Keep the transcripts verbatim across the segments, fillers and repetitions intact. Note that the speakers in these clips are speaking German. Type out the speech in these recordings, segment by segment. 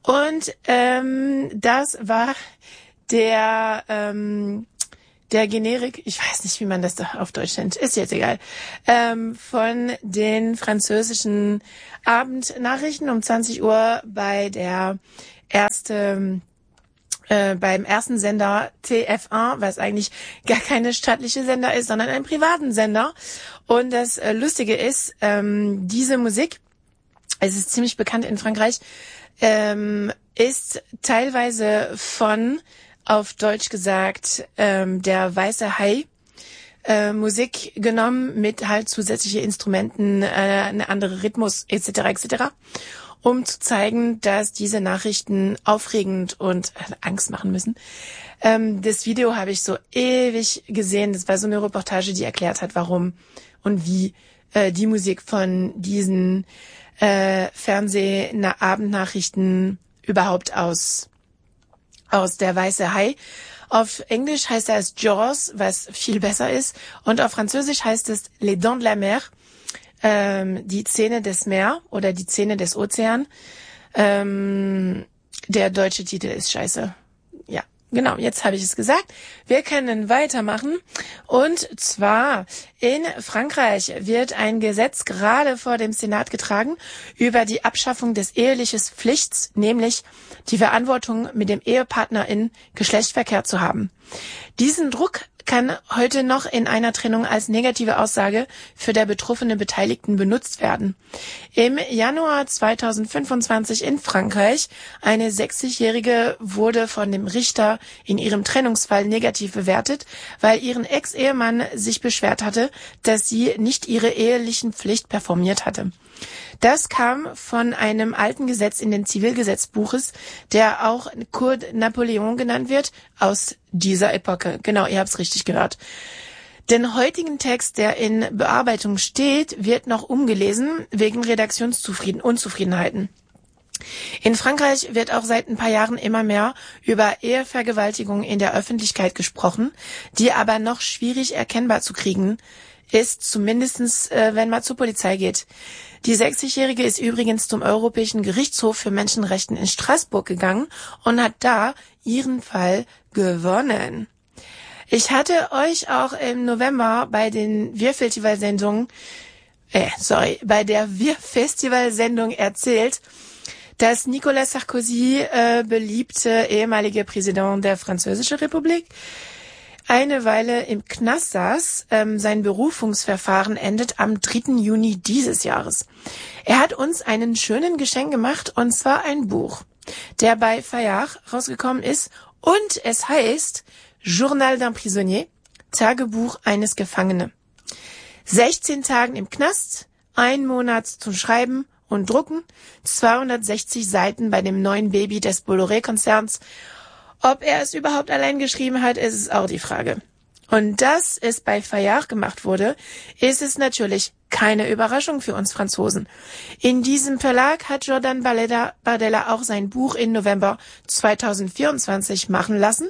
Und ähm, das war der ähm, der Generik, ich weiß nicht, wie man das da auf Deutsch nennt, ist jetzt egal, ähm, von den französischen Abendnachrichten um zwanzig Uhr bei der erste Äh, beim ersten Sender T F eins, was eigentlich gar keine staatliche Sender ist, sondern ein privaten Sender. Und das äh, Lustige ist, ähm, diese Musik, es ist ziemlich bekannt in Frankreich, ähm, ist teilweise von, auf Deutsch gesagt, ähm, der Weiße Hai äh, Musik genommen mit halt zusätzliche Instrumenten, äh, eine andere Rhythmus et cetera et cetera, um zu zeigen, dass diese Nachrichten aufregend und Angst machen müssen. Ähm, das Video habe ich so ewig gesehen. Das war so eine Reportage, die erklärt hat, warum und wie äh, die Musik von diesen äh, Fernseh-Abendnachrichten überhaupt aus aus der Weiße Hai. Auf Englisch heißt das Jaws, was viel besser ist. Und auf Französisch heißt es Les Dents de la Mer. Ähm, die Zähne des Meer oder die Zähne des Ozean. Ähm, der deutsche Titel ist scheiße. Ja, genau, jetzt habe ich es gesagt. Wir können weitermachen. Und zwar in Frankreich wird ein Gesetz gerade vor dem Senat getragen über die Abschaffung des ehelichen Pflichts, nämlich die Verantwortung, mit dem Ehepartner in Geschlechtsverkehr zu haben. Diesen Druck kann heute noch in einer Trennung als negative Aussage für der betroffene Beteiligten benutzt werden. Im Januar zweitausendfünfundzwanzig in Frankreich, eine sechzigjährige wurde von dem Richter in ihrem Trennungsfall negativ bewertet, weil ihren Ex-Ehemann sich beschwert hatte, dass sie nicht ihre ehelichen Pflicht performiert hatte. Das kam von einem alten Gesetz in den Zivilgesetzbuches, der auch Code Napoleon genannt wird, aus dieser Epoche. Genau, ihr habt's richtig gehört. Den heutigen Text, der in Bearbeitung steht, wird noch umgelesen wegen Redaktionsunzufriedenheiten. In Frankreich wird auch seit ein paar Jahren immer mehr über Ehevergewaltigung in der Öffentlichkeit gesprochen, die aber noch schwierig erkennbar zu kriegen ist, zumindestens äh, wenn man zur Polizei geht. Die sechzigjährige ist übrigens zum Europäischen Gerichtshof für Menschenrechte in Straßburg gegangen und hat da ihren Fall gewonnen. Ich hatte euch auch im November bei den Wir-Festival-Sendungen, äh, sorry, bei der Wir-Festival-Sendung erzählt, dass Nicolas Sarkozy, äh, beliebte ehemalige Präsident der Französischen Republik, eine Weile im Knast saß. Ähm, sein Berufungsverfahren endet am dritten Juni dieses Jahres. Er hat uns einen schönen Geschenk gemacht, und zwar ein Buch, der bei Fayard rausgekommen ist, und es heißt Journal d'un Prisonnier, Tagebuch eines Gefangenen. sechzehn Tagen im Knast, ein Monat zum Schreiben und Drucken, zweihundertsechzig Seiten bei dem neuen Baby des Bolloré-Konzerns. Ob er es überhaupt allein geschrieben hat, ist es auch die Frage. Und dass es bei Fayard gemacht wurde, ist es natürlich keine Überraschung für uns Franzosen. In diesem Verlag hat Jordan Bardella auch sein Buch im November zweitausendvierundzwanzig machen lassen.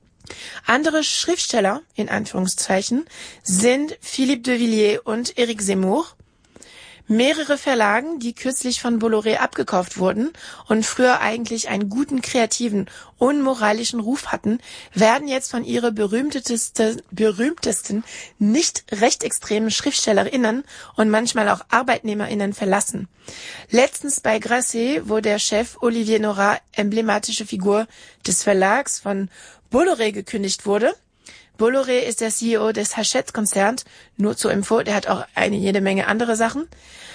Andere Schriftsteller, in Anführungszeichen, sind Philippe de Villiers und Éric Zemmour. Mehrere Verlagen, die kürzlich von Bolloré abgekauft wurden und früher eigentlich einen guten, kreativen, unmoralischen Ruf hatten, werden jetzt von ihrer berühmtesten, berühmtesten nicht rechtsextremen SchriftstellerInnen und manchmal auch ArbeitnehmerInnen verlassen. Letztens bei Grasset, wo der Chef Olivier Nora, emblematische Figur des Verlags von Bolloré, gekündigt wurde. Bolloré ist der C E O des Hachette-Konzerns, nur zur Info, der hat auch eine jede Menge andere Sachen.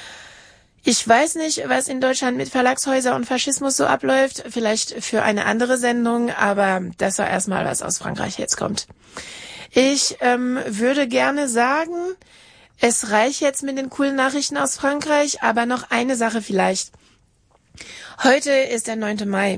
Ich weiß nicht, was in Deutschland mit Verlagshäusern und Faschismus so abläuft, vielleicht für eine andere Sendung, aber das war erstmal, was aus Frankreich jetzt kommt. Ich ähm, würde gerne sagen, es reicht jetzt mit den coolen Nachrichten aus Frankreich, aber noch eine Sache vielleicht. Heute ist der neunte Mai.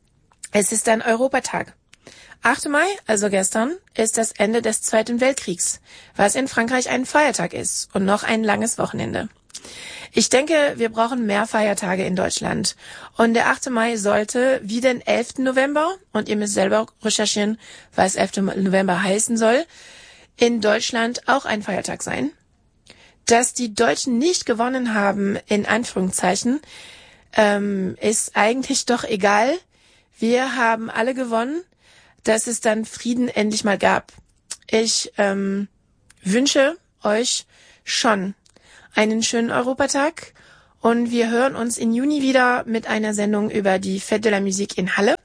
Es ist ein Europatag. achter Mai, also gestern, ist das Ende des Zweiten Weltkriegs, was in Frankreich ein Feiertag ist und noch ein langes Wochenende. Ich denke, wir brauchen mehr Feiertage in Deutschland. Und der achte Mai sollte, wie den elften November, und ihr müsst selber recherchieren, was elfter November heißen soll, in Deutschland auch ein Feiertag sein. Dass die Deutschen nicht gewonnen haben, in Anführungszeichen, ähm, ist eigentlich doch egal. Wir haben alle gewonnen, dass es dann Frieden endlich mal gab. Ich ähm, wünsche euch schon einen schönen Europatag und wir hören uns im Juni wieder mit einer Sendung über die Fête de la Musique in Halle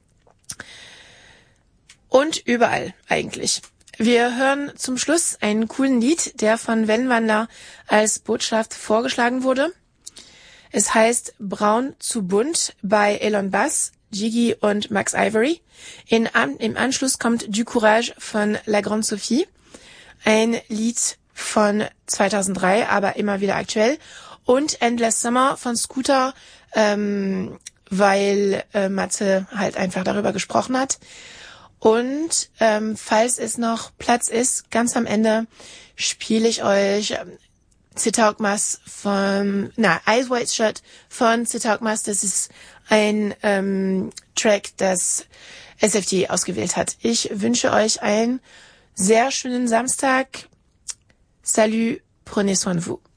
und überall eigentlich. Wir hören zum Schluss einen coolen Lied, der von Wellenwandler als Botschaft vorgeschlagen wurde. Es heißt Braun zu bunt bei Elon Bass, Gigi und Max Ivory. In, Im Anschluss kommt Du Courage von La Grande Sophie. Ein Lied von zweitausenddrei, aber immer wieder aktuell. Und Endless Summer von Scooter, ähm, weil äh, Matze halt einfach darüber gesprochen hat. Und ähm, falls es noch Platz ist, ganz am Ende spiele ich euch ähm, Zitaukmas von, na, Eyes Wide Shut von Zitaukmas. Das ist ein ähm, Track, das S F D ausgewählt hat. Ich wünsche euch einen sehr schönen Samstag. Salut, prenez soin de vous.